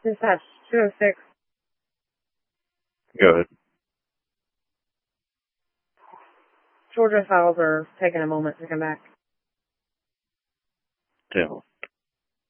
Dispatch 206. Go ahead. Georgia files are taking a moment to come back. Tell.